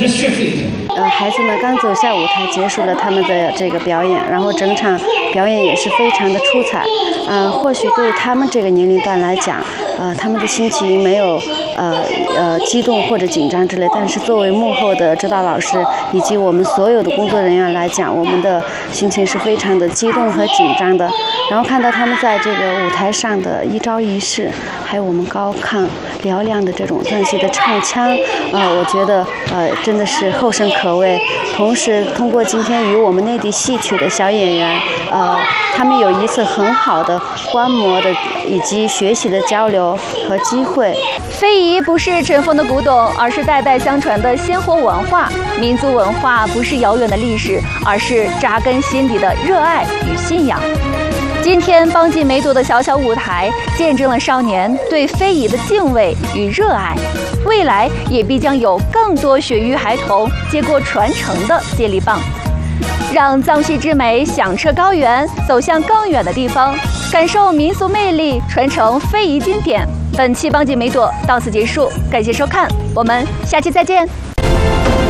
孩子们刚走下舞台，结束了他们的这个表演，然后整场表演也是非常的出彩。或许对他们这个年龄段来讲，他们的心情没有激动或者紧张之类，但是作为幕后的指导老师以及我们所有的工作人员来讲，我们的心情是非常的激动和紧张的。然后看到他们在这个舞台上的一招一式，还有我们高亢嘹亮的这种断气的唱腔，我觉得真的是后生可畏。同时通过今天与我们内地戏曲的小演员，他们有一次很好的观摩的以及学习的交流和机会。 非遗不是尘封的古董，而是代代相传的鲜活文化。民族文化不是遥远的历史，而是扎根心底的热爱与信仰。今天邦记梅朵的小小舞台，见证了少年对非遗的敬畏与热爱。未来也必将有更多血育孩童接过传承的接力棒，让藏戏之美响彻高原，走向更远的地方，感受民俗魅力，传承非遗经典。本期邦记梅朵到此结束，感谢收看，我们下期再见。